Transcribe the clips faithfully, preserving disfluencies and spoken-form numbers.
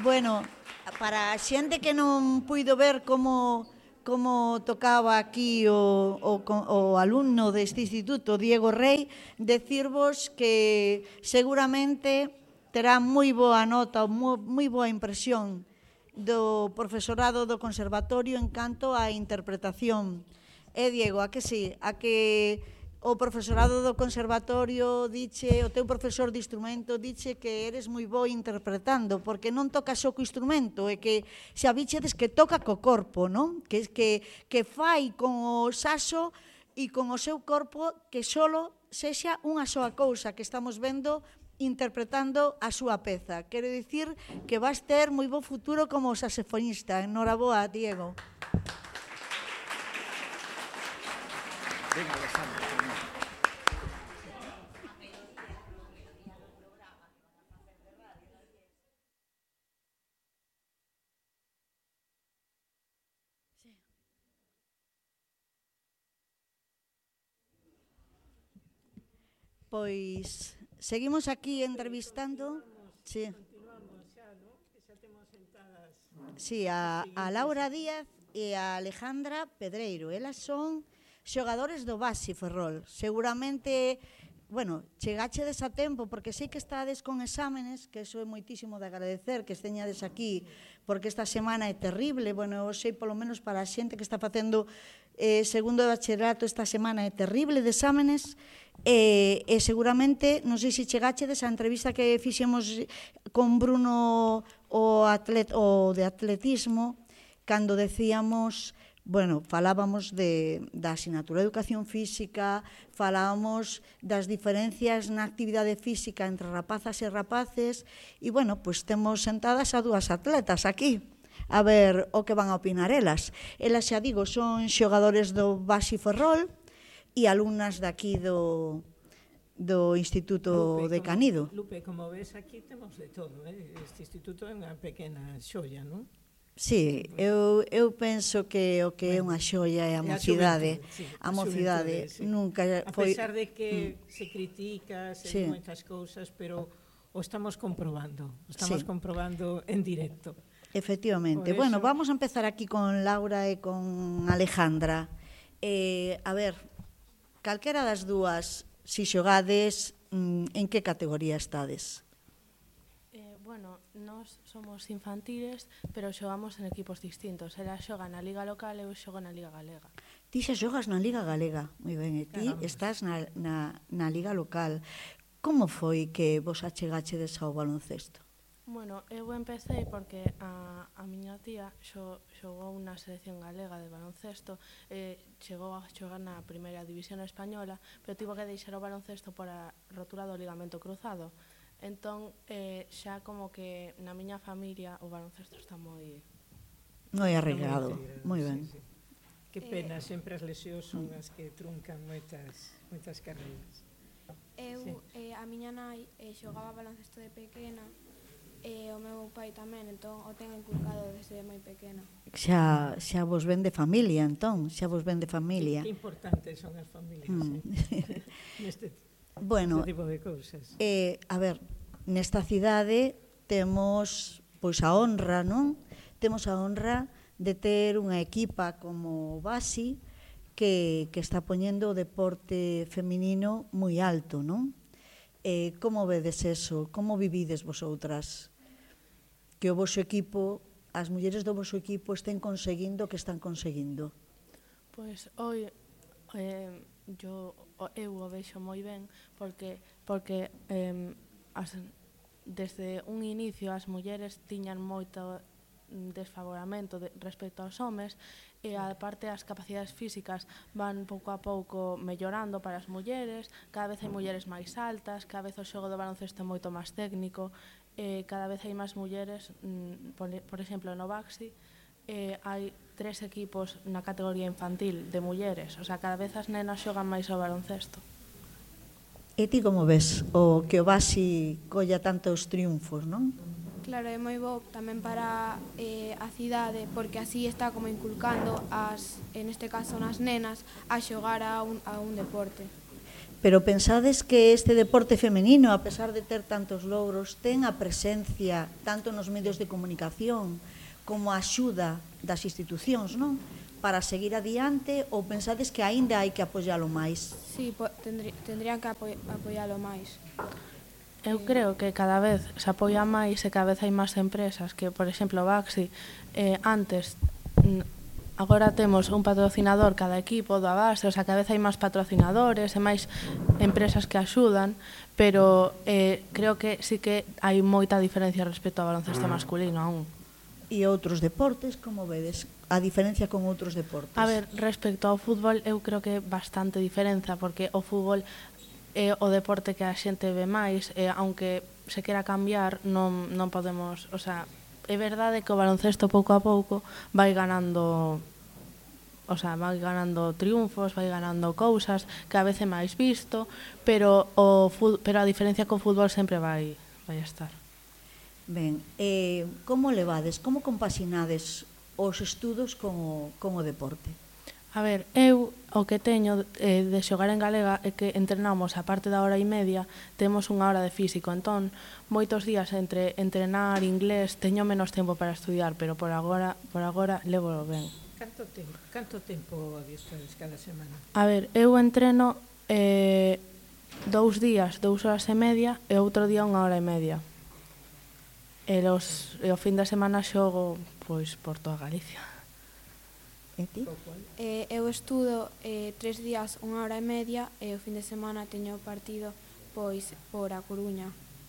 Bueno, para a xente que non puido ver como como tocaba aquí o, o, o alumno deste instituto, Diego Rey, decirvos que seguramente terá moi boa nota, moi boa impresión do profesorado do conservatorio en canto á interpretación. E, Diego, a que sí? A que o profesorado do conservatorio diche, o teu profesor de instrumento diche que eres moi bo interpretando, porque non toca só co instrumento, e que xa bichedes que toca co corpo, non? Que, que, que fai con o saxo e con o seu corpo que solo sexa unha soa cousa que estamos vendo interpretando a súa peza. Quero dicir que vas ter moi bo futuro como saxofonista. Enhoraboa, Diego. Venga, Alejandro. Pois seguimos aquí entrevistando. Sí. Sí, a, a Laura Díaz e a Alejandra Pedreiro. Elas son xogadores do Baxi Ferrol. Seguramente, bueno, chegachedes a tempo, porque sei que estades con exámenes, que eso é moitísimo de agradecer, que esteñades aquí, porque esta semana é terrible. Bueno, eu sei, polo menos para a xente que está facendo eh, segundo de bachillerato, esta semana é terrible de exámenes. E, e seguramente, non sei se chegachedes a entrevista que fixemos con Bruno o, atlet, o de atletismo, cando decíamos, bueno, falábamos de, da asignatura de educación física, falábamos das diferencias na actividade física entre rapazas e rapaces, e, bueno, pois temos sentadas a dúas atletas aquí, a ver o que van a opinar elas. Elas, xa digo, son xogadores do Baxi Ferrol, e alumnas daqui do, do Instituto Lupe, de como, Canido. Lupe, como ves, aquí temos de todo, eh? Este instituto é unha pequena xoia, non? Sí, eu, eu penso que o que bueno, é unha xoia é a mocidade. Sí, a mocidade sí. nunca foi... A pesar foi... de que mm. se critica, se sí. moitas cousas, pero o estamos comprobando, o estamos sí. comprobando en directo. Efectivamente. Eso... Bueno, vamos a empezar aquí con Laura e con Alejandra. Eh, a ver, calquera das dúas, si xogades, en que categoría estades? Eh, bueno, nós somos infantiles, pero xogamos en equipos distintos. Ela xoga na Liga Local e eu xogo na Liga Galega. Ti xa xogas na Liga Galega, moi ben, e ti Caramba. Estás na, na, na Liga Local. Como foi que vos achegachedes ao baloncesto? Bueno, eu empecé porque a, a miña tía xo, xogou na selección galega de baloncesto, e chegou a xogar na primeira división española, pero tivo que deixar o baloncesto por a rotura do ligamento cruzado. Entón, eh, xa como que na miña familia o baloncesto está moi... Moi arreglado, moi ben. Sí, sí. Que pena, eh, sempre as lesións son as que truncan moitas, moitas carreiras. Eu, sí. eh, a miña nai eh, xogaba baloncesto de pequena, e o meu pai tamén, entón o ten inculcado desde moi pequena. Xa, xa vos ven de familia, entón, xa vos ven de familia. Que, que importantes son as familias, mm. eh? neste, bueno, neste tipo de cousas. Eh, a ver, nesta cidade temos pois a honra, non? Temos a honra de ter unha equipa como o Baxi que, que está poñendo o deporte feminino moi alto, non? Eh, como vedes eso? Como vivides vosotras? Que o vosso equipo, as mulleres do vosso equipo estén conseguindo o que están conseguindo? Pois hoy eh, yo, eu o vexo moi ben porque, porque eh, as, desde un inicio as mulleres tiñan moito desfavoramento de, respecto aos homes, e aparte as capacidades físicas van pouco a pouco mellorando para as mulleres, cada vez hai mulleres máis altas, cada vez o xogo do baloncesto é moito máis técnico, e cada vez hai máis mulleres, por, por exemplo no Baxi eh, hai tres equipos na categoría infantil de mulleres, o sea, cada vez as nenas xogan máis ao baloncesto. E ti como ves o que o Baxi colla tantos triunfos, non? Claro, é moi bo tamén para eh, a cidade, porque así está como inculcando as, en este caso nas nenas, a xogar a un, a un deporte. Pero pensades que este deporte femenino, a pesar de ter tantos logros, ten a presencia tanto nos medios de comunicación como a axuda das institucións, non? Para seguir adiante, ou pensades que aínda hai que apoialo máis? Sí, po, tendrí, tendrían que apo, apoialo máis. Eu creo que cada vez se apoia máis e cada vez hai máis empresas que, por exemplo, Baxi, eh, antes, agora temos un patrocinador cada equipo do base, o sea, cada vez hai máis patrocinadores e máis empresas que axudan, pero eh, creo que sí que hai moita diferencia respecto ao baloncesto masculino aún. E outros deportes, como vedes? A diferencia con outros deportes? A ver, respecto ao fútbol, eu creo que bastante diferenza, porque o fútbol é o deporte que a xente ve máis, e aunque se quera cambiar, non, non podemos, o sea, é verdade que o baloncesto pouco a pouco vai ganando, o sea, vai ganando triunfos, vai ganando cousas, cada vez é máis visto, pero o pero a diferencia co fútbol sempre vai vai estar. Ben, eh, como levades, como compaxinades os estudos con o, con o deporte? A ver, eu o que teño eh, de xogar en galega é que entrenamos a parte da hora e media, temos unha hora de físico, entón moitos días entre entrenar inglés teño menos tempo para estudiar, pero por agora por agora levo ben. Canto tempo, canto tempo adestras cada semana? A ver, eu entreno eh, dous días, dous horas e media e outro día unha hora e media. E, los, e o fin de semana xogo pois por toda Galicia. E ti? Eh, eu estudo eh, tres días, unha hora e media, e o fin de semana teño partido pois por A Coruña.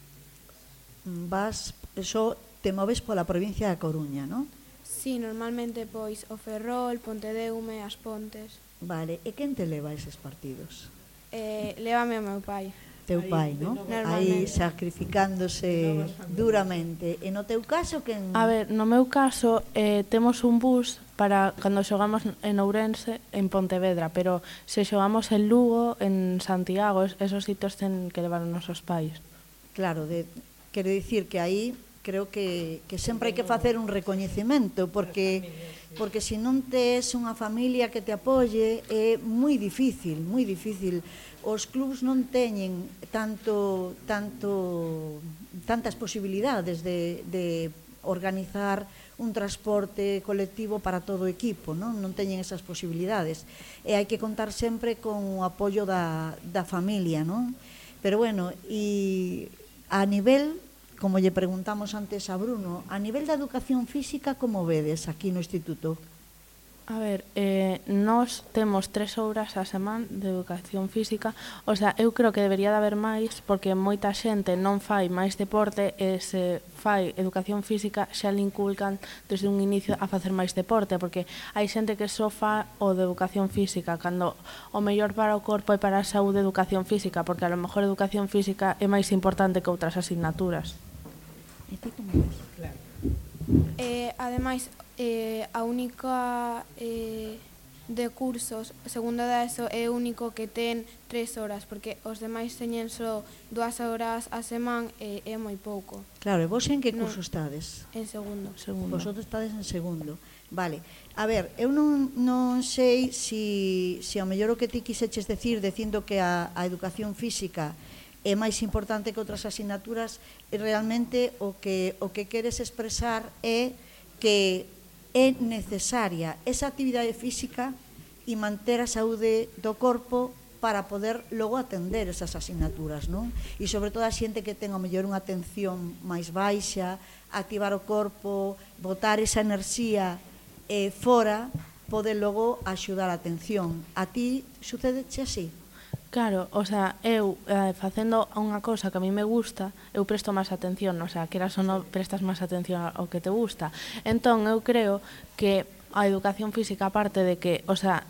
Vas, eso, te moves pola provincia da Coruña, non? Sí, normalmente pois o Ferrol, Pontedeume, As Pontes. Vale, e quen te leva eses partidos? Eh, lévame o meu pai. Teu pai, non? Aí sacrificándose duramente. E no teu caso, quen... A ver, no meu caso, eh, temos un bus para cando xogamos en Ourense, en Pontevedra, pero se xogamos en Lugo, en Santiago, esos sitios ten que levar os nosos pais. Claro, de, quero dicir que aí creo que, que sempre hai que facer un recoñecemento, porque porque se non tes unha familia que te apoie é moi difícil, moi difícil. Os clubs non teñen tanto tanto tantas posibilidades de, de organizar un transporte colectivo para todo o equipo, non? Non teñen esas posibilidades. E hai que contar sempre con o apoio da, da familia, non? Pero bueno, e a nivel, como lle preguntamos antes a Bruno, a nivel da educación física, como vedes aquí no instituto? A ver, eh, nós temos tres horas a semana de educación física, o sea, eu creo que debería de haber máis, porque moita xente non fai máis deporte e se fai educación física xa le inculcan desde un inicio a facer máis deporte, porque hai xente que só fa o de educación física, cando o mellor para o corpo e para a saúde educación física, porque a lo mellor educación física é máis importante que outras asignaturas. E ti como ves? Claro. Eh, ademais, eh, a única eh, de cursos, segundo da ESO, é o único que ten tres horas, porque os demais teñen só dúas horas a semana e é moi pouco. Claro, e vos en que Non. curso estades? En segundo. Segundo. Vosotros estades en segundo. Vale. A ver, eu non, non sei si, si ao mellor o que ti quixeches decir dicindo que a, a educación física é máis importante que outras asignaturas, e realmente o que, o que queres expresar é que é necesaria esa actividade física e manter a saúde do corpo para poder logo atender esas asignaturas, non? E sobre todo a xente que ten ao mellor unha atención máis baixa, activar o corpo, botar esa enerxía eh, fora, pode logo axudar a atención. A ti sucédeche así? Claro, o sea, eu eh, facendo unha cousa que a mí me gusta, eu presto máis atención, o sea, queras ou non prestas máis atención ao que te gusta. Entón, eu creo que a educación física, aparte de que, o sea,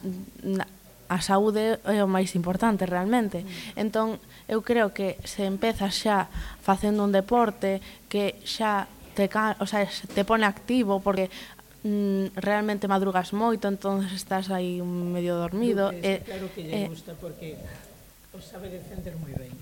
a saúde é o máis importante realmente. Entón, eu creo que se empezas xa facendo un deporte que xa te, o sea, te pone activo, porque mm, realmente madrugas moito, entonces estás aí medio dormido. Luque, e, claro que lle gusta, porque o sabe defender moi ben.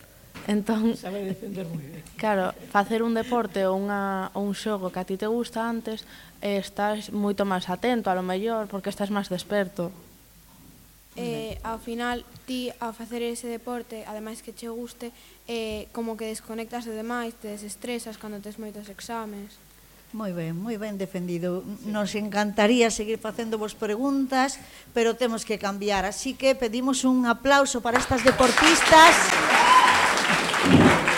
Entón, Sabe defender moi ben. claro, facer un deporte ou unha, un xogo que a ti te gusta antes, eh, estás moito máis atento, a lo mellor, porque estás máis desperto. eh, ao final ti ao facer ese deporte, ademais que che guste, eh, como que desconectas de demais, te desestresas cando tes moitos exames. Moi ben, moi ben defendido. Nos encantaría seguir facendo vos preguntas, pero temos que cambiar, así que pedimos un aplauso para estas deportistas.